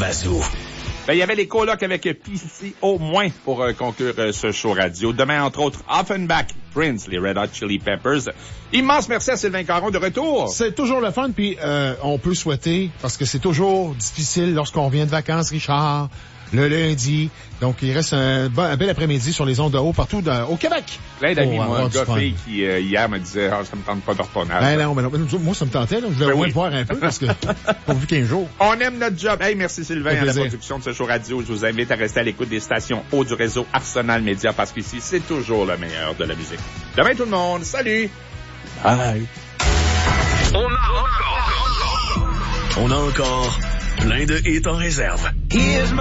Vazou. Ben, il y avait les colocs avec PC au moins pour conclure ce show radio. Demain, entre autres, Offenbach, Prince, les Red Hot Chili Peppers. Immense merci à Sylvain Caron de retour. C'est toujours le fun, puis on peut souhaiter, parce que c'est toujours difficile lorsqu'on vient de vacances, Richard, le lundi. Donc, il reste un bel après-midi sur les ondes de haut partout au Québec. Plein d'amis, moi, un gars fille qui, hier, me disait, ça me tente pas de retourner. Non, moi, ça me tentait, là. Je voulais au moins le voir un peu, parce que, pas vu 15 jours. On aime notre job. Hey, merci Sylvain à la production de ce show radio. Je vous invite à rester à l'écoute des stations haut du réseau Arsenal Média, parce qu'ici, c'est toujours le meilleur de la musique. Demain, tout le monde. Salut! Bye! On a encore plein de hits en réserve.